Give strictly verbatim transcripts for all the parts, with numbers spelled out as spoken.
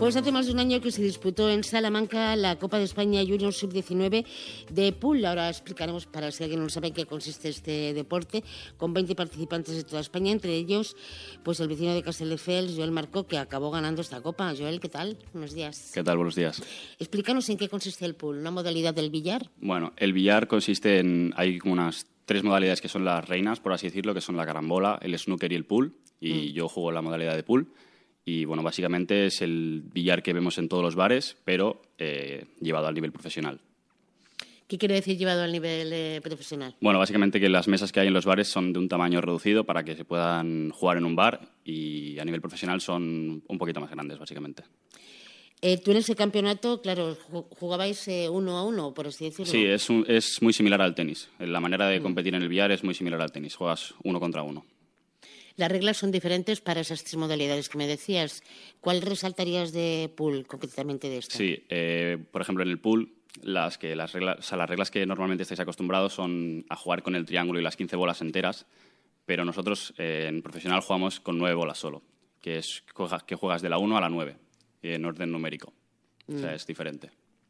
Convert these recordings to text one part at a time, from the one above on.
Pues hace más de un año que se disputó en Salamanca la Copa de España Junior sub diecinueve de pool. Ahora explicaremos, para si alguien no sabe en qué consiste este deporte, con veinte participantes de toda España, entre ellos pues el vecino de Castelldefels, Joel Marcó, que acabó ganando esta Copa. Joel, ¿qué tal? Buenos días. ¿Qué tal? Buenos días. Explícanos en qué consiste el pool, ¿una modalidad del billar? Bueno, el billar consiste en... hay como unas tres modalidades que son las reinas, por así decirlo, que son la carambola, el snooker y el pool. Y mm. yo juego la modalidad de pool. Y bueno, básicamente es el billar que vemos en todos los bares, pero eh, llevado al nivel profesional. ¿Qué quiere decir llevado al nivel eh, profesional? Bueno, básicamente que las mesas que hay en los bares son de un tamaño reducido para que se puedan jugar en un bar, y a nivel profesional son un poquito más grandes, básicamente. Eh, tú en ese campeonato, claro, jugabais eh, uno a uno, por así decirlo. Sí, es, un, es muy similar al tenis. La manera de competir en el billar es muy similar al tenis. Juegas uno contra uno. Las reglas son diferentes para esas tres modalidades que me decías. ¿Cuál resaltarías de pool concretamente de esta? Sí, eh, por ejemplo, en el pool, las, que, las, reglas, o sea, las reglas que normalmente estáis acostumbrados son a jugar con el triángulo y las quince bolas enteras, pero nosotros eh, en profesional jugamos con nueve bolas solo, que es que juegas de la uno a la nueve, en orden numérico. Mm. O sea, es diferente.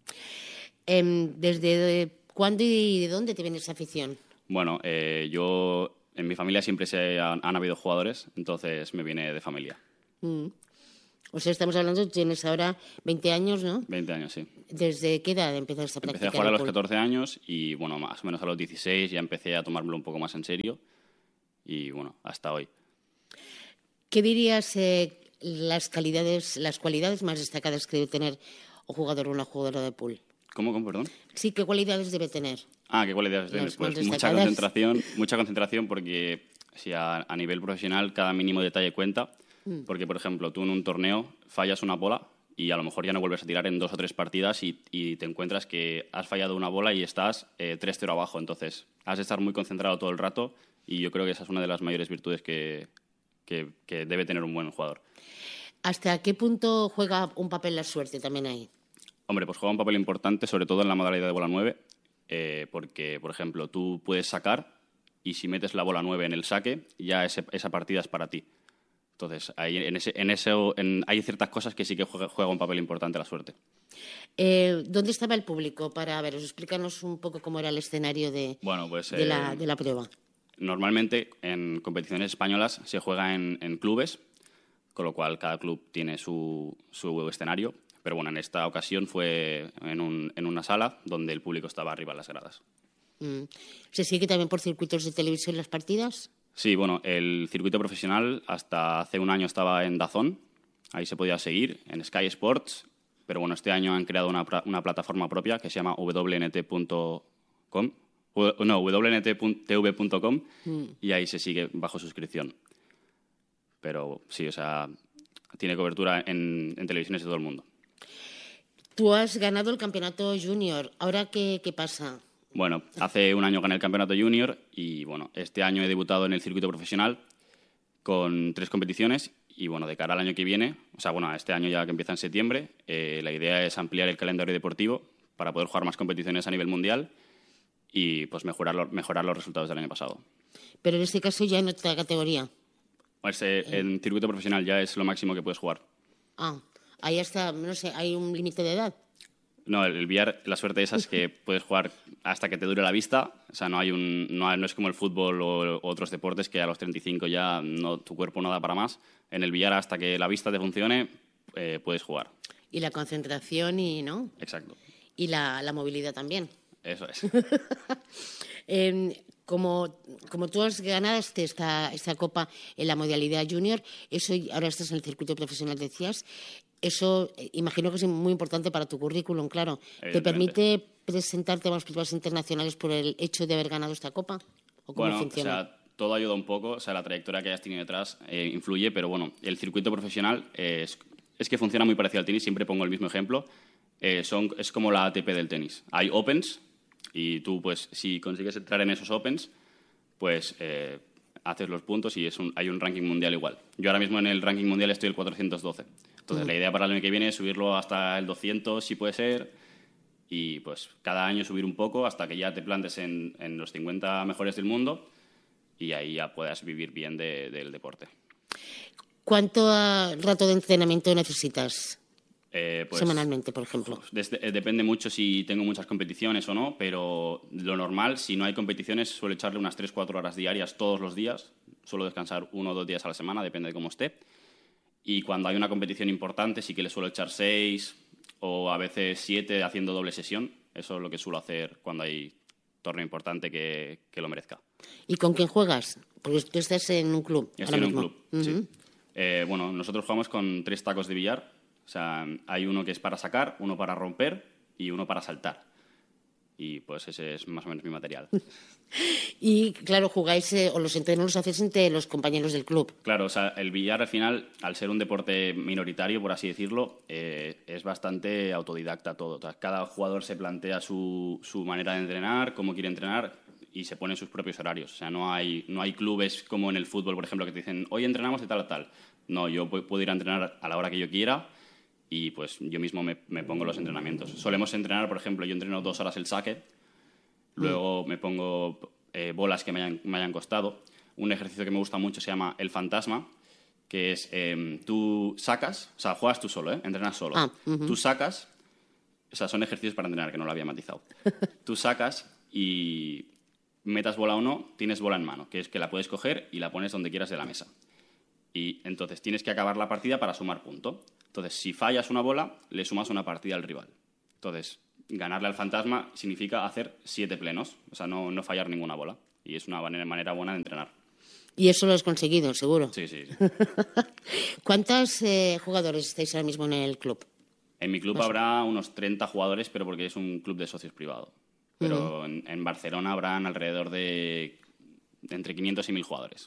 Eh, ¿Desde cuándo y de dónde te viene esa afición? Bueno, eh, yo... En mi familia siempre se han, han habido jugadores, entonces me viene de familia. Mm. O sea, estamos hablando, tienes ahora veinte años, ¿no? veinte años, sí. ¿Desde qué edad empezaste a practicar? Empecé a jugar a los catorce años y, bueno, más o menos a los dieciséis ya empecé a tomármelo un poco más en serio y, bueno, hasta hoy. ¿Qué dirías eh, las calidades, las cualidades más destacadas que debe tener un jugador o una jugadora de pool? ¿Cómo, cómo, perdón? Sí, ¿qué cualidades debe tener? Ah, ¿qué cualidades debe tener? Pues mucha concentración, mucha concentración porque si a, a nivel profesional cada mínimo detalle cuenta. Mm. Porque, por ejemplo, tú en un torneo fallas una bola y a lo mejor ya no vuelves a tirar en dos o tres partidas y, y te encuentras que has fallado una bola y estás eh, tres cero abajo. Entonces, has de estar muy concentrado todo el rato y yo creo que esa es una de las mayores virtudes que, que, que debe tener un buen jugador. ¿Hasta qué punto juega un papel la suerte también ahí? Hombre, pues juega un papel importante, sobre todo en la modalidad de bola nueve, eh, porque, por ejemplo, tú puedes sacar y si metes la bola nueve en el saque, ya ese, esa partida es para ti. Entonces, ahí, en ese, en ese, en, hay ciertas cosas que sí que juega, juega un papel importante la suerte. Eh, ¿Dónde estaba el público para veros? Explícanos un poco cómo era el escenario de, bueno, pues, de, eh, la, de la prueba. Normalmente, en competiciones españolas se juega en, en clubes, con lo cual cada club tiene su, su escenario. Pero bueno, en esta ocasión fue en, un, en una sala donde el público estaba arriba en las gradas. Mm. ¿Se sigue también por circuitos de televisión las partidas? Sí, bueno, el circuito profesional hasta hace un año estaba en DAZN, ahí se podía seguir, en Sky Sports, pero bueno, este año han creado una, una plataforma propia que se llama w n t punto com, no, w n t t v punto com, mm. y ahí se sigue bajo suscripción. Pero sí, o sea, tiene cobertura en, en televisiones de todo el mundo. Tú has ganado el campeonato junior. ¿Ahora qué, qué pasa? Bueno, hace un año gané el campeonato junior y, bueno, este año he debutado en el circuito profesional con tres competiciones y, bueno, de cara al año que viene, o sea, bueno, este año ya que empieza en septiembre, eh, la idea es ampliar el calendario deportivo para poder jugar más competiciones a nivel mundial y, pues, mejorar, lo, mejorar los resultados del año pasado. Pero en este caso ya en otra categoría. Pues eh, eh. en circuito profesional ya es lo máximo que puedes jugar. Ah. Ahí hasta, no sé, ¿hay un límite de edad? No, el, el billar, la suerte de esa es que puedes jugar hasta que te dure la vista. O sea, no hay un no, hay, no es como el fútbol o, o otros deportes que a los treinta y cinco ya no, tu cuerpo no da para más. En el billar, hasta que la vista te funcione, eh, puedes jugar. Y la concentración y, ¿no? Exacto. Y la, la movilidad también. Eso es. eh, como, como tú has ganado esta, esta Copa en la modalidad junior, eso ahora estás en el circuito profesional, decías. Eso eh, imagino que es muy importante para tu currículum, claro. ¿Te permite presentarte a más pruebas internacionales por el hecho de haber ganado esta Copa? ¿O cómo bueno, funciona? O sea, todo ayuda un poco. O sea, la trayectoria que hayas tenido detrás eh, influye, pero bueno, el circuito profesional eh, es, es que funciona muy parecido al tenis. Siempre pongo el mismo ejemplo. Eh, son, es como la A T P del tenis. Hay Opens y tú, pues, si consigues entrar en esos Opens, pues eh, haces los puntos y es un, hay un ranking mundial igual. Yo ahora mismo en el ranking mundial estoy el cuatrocientos doce. Entonces, mm. la idea para el año que viene es subirlo hasta el doscientos, si puede ser, y pues cada año subir un poco hasta que ya te plantes en, en los cincuenta mejores del mundo y ahí ya puedas vivir bien de, del deporte. ¿Cuánto rato de entrenamiento necesitas? Eh, pues, semanalmente, por ejemplo. Desde, eh, depende mucho si tengo muchas competiciones o no, pero lo normal, si no hay competiciones, suelo echarle unas tres cuatro horas diarias todos los días. Suelo descansar uno o dos días a la semana, depende de cómo esté. Y cuando hay una competición importante, sí que le suelo echar seis o a veces siete haciendo doble sesión. Eso es lo que suelo hacer cuando hay torneo importante que, que lo merezca. ¿Y con quién juegas? Porque tú estás en un club. Estoy ahora en mismo. un club, uh-huh. sí. Eh, bueno, nosotros jugamos con tres tacos de billar. O sea, hay uno que es para sacar, uno para romper y uno para saltar. Y pues ese es más o menos mi material. Y claro, jugáis eh, o los entrenos los hacéis entre los compañeros del club. Claro, o sea, el billar al final, al ser un deporte minoritario, por así decirlo, eh, es bastante autodidacta todo. O sea, cada jugador se plantea su, su manera de entrenar, cómo quiere entrenar y se pone sus propios horarios. O sea, no hay, no hay clubes como en el fútbol, por ejemplo, que te dicen, hoy entrenamos de tal a tal. No, yo puedo ir a entrenar a la hora que yo quiera y pues yo mismo me, me pongo los entrenamientos. Solemos entrenar, por ejemplo, yo entreno dos horas el saque, luego mm. me pongo eh, bolas que me hayan, me hayan costado. Un ejercicio que me gusta mucho se llama el fantasma, que es eh, tú sacas, o sea, juegas tú solo, ¿eh? Entrenas solo. Ah, uh-huh. Tú sacas, o sea, son ejercicios para entrenar, que no lo había matizado. Tú sacas y metas bola o no, tienes bola en mano, que es que la puedes coger y la pones donde quieras de la mesa. Y entonces tienes que acabar la partida para sumar punto. Entonces, si fallas una bola, le sumas una partida al rival. Entonces, ganarle al fantasma significa hacer siete plenos, o sea, no, no fallar ninguna bola. Y es una manera, manera buena de entrenar. Y eso lo has conseguido, seguro. Sí, sí. sí. ¿Cuántos eh, jugadores estáis ahora mismo en el club? En mi club habrá unos treinta jugadores, pero porque es un club de socios privado. Pero uh-huh. en, en Barcelona habrán alrededor de entre quinientos y mil jugadores.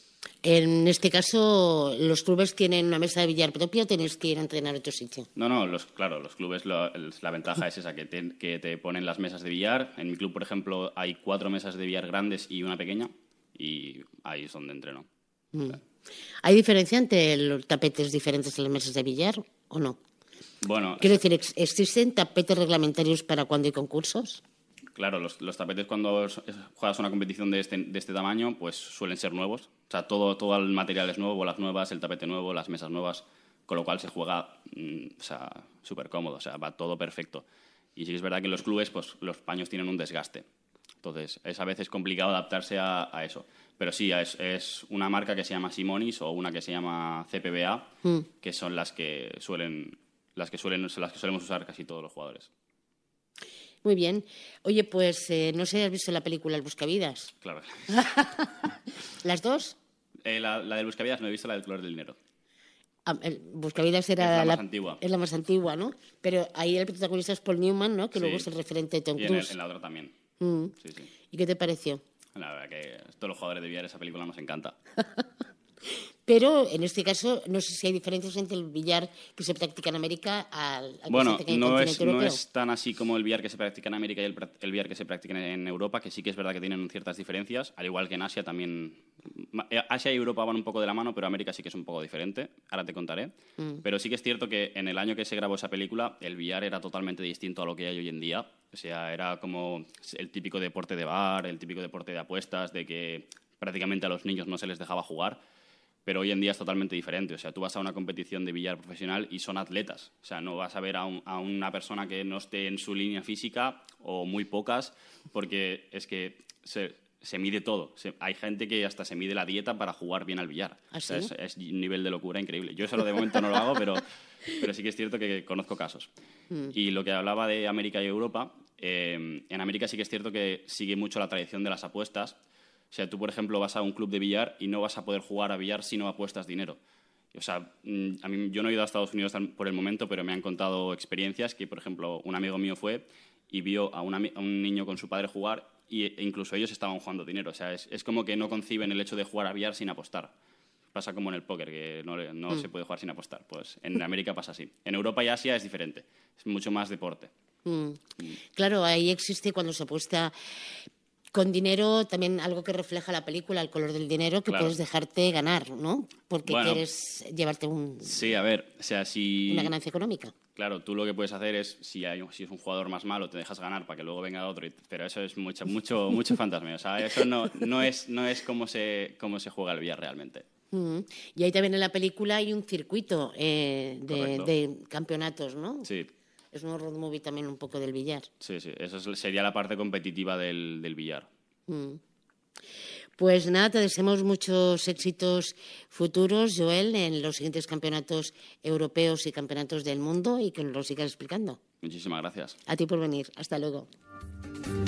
En este caso, ¿los clubes tienen una mesa de billar propia o tenéis que ir a entrenar a otro sitio? No, no, los, claro, los clubes, lo, la ventaja es esa, que te, que te ponen las mesas de billar. En mi club, por ejemplo, hay cuatro mesas de billar grandes y una pequeña, y ahí es donde entreno. Mm. O sea. ¿Hay diferencia entre los tapetes diferentes en las mesas de billar o no? Bueno, quiero decir, ¿existen tapetes reglamentarios para cuando hay concursos? Claro, los, los tapetes cuando juegas una competición de este, de este tamaño, pues suelen ser nuevos. O sea, todo, todo el material es nuevo, bolas nuevas, el tapete nuevo, las mesas nuevas, con lo cual se juega mmm, o sea, súper cómodo, o sea, va todo perfecto. Y sí que es verdad que en los clubes pues, los paños tienen un desgaste. Entonces, es a veces complicado adaptarse a, a eso. Pero sí, es, es una marca que se llama Simonis o una que se llama C P B A, mm. que son las que suelen, las que suelen, las que solemos usar casi todos los jugadores. Muy bien. Oye, pues eh, no sé si has visto la película El Buscavidas. Claro. ¿Las dos? Eh, la, la del Buscavidas no he visto, la del color del dinero. Ah, el Buscavidas era es la, la más antigua. Es la más antigua, ¿no? Pero ahí el protagonista es Paul Newman, ¿no? Que sí. Luego es el referente de Tom Cruise. Y en, el, en la otra también. Mm. Sí, sí. ¿Y qué te pareció? La verdad que a todos los jugadores de billar esa película nos encanta. Pero, en este caso, no sé si hay diferencias entre el billar que se practica en América al, al bueno, que se no en el es, continente no europeo. es tan así como el billar que se practica en América y el, el billar que se practica en Europa, que sí que es verdad que tienen ciertas diferencias, al igual que en Asia también. Asia y Europa van un poco de la mano, pero América sí que es un poco diferente, ahora te contaré. Mm. Pero sí que es cierto que en el año que se grabó esa película, el billar era totalmente distinto a lo que hay hoy en día. O sea, era como el típico deporte de bar, el típico deporte de apuestas, de que prácticamente a los niños no se les dejaba jugar. Pero hoy en día es totalmente diferente. O sea, tú vas a una competición de billar profesional y son atletas. O sea, no vas a ver a, un, a una persona que no esté en su línea física o muy pocas, porque es que se, se mide todo. Se, hay gente que hasta se mide la dieta para jugar bien al billar. ¿Ah, sí? O sea, es, es un nivel de locura increíble. Yo eso de momento no lo hago, pero, pero sí que es cierto que conozco casos. Mm. Y lo que hablaba de América y Europa, eh, en América sí que es cierto que sigue mucho la tradición de las apuestas. O sea, tú, por ejemplo, vas a un club de billar y no vas a poder jugar a billar si no apuestas dinero. O sea, a mí, yo no he ido a Estados Unidos por el momento, pero me han contado experiencias que, por ejemplo, un amigo mío fue y vio a, una, a un niño con su padre jugar e incluso ellos estaban jugando dinero. O sea, es, es como que no conciben el hecho de jugar a billar sin apostar. Pasa como en el póker, que no, no mm. se puede jugar sin apostar. Pues en América pasa así. En Europa y Asia es diferente. Es mucho más deporte. Mm. Mm. Claro, ahí existe cuando se apuesta con dinero también algo que refleja la película, el color del dinero, que claro. puedes dejarte ganar, ¿no? Porque bueno, quieres llevarte un, sí, a ver, o sea, si, una ganancia económica. Claro, tú lo que puedes hacer es, si, hay, si es un jugador más malo, te dejas ganar para que luego venga otro, y, pero eso es mucho, mucho, mucho fantasma. O sea, eso no, no, es, no es como se, cómo se juega el billar realmente. Mm. Y ahí también en la película hay un circuito eh, de, de campeonatos, ¿no? Sí. Es un road movie también un poco del billar. Sí, sí. Esa sería la parte competitiva del, del billar. Mm. Pues nada, te deseamos muchos éxitos futuros, Joel, en los siguientes campeonatos europeos y campeonatos del mundo y que nos lo sigas explicando. Muchísimas gracias. A ti por venir. Hasta luego.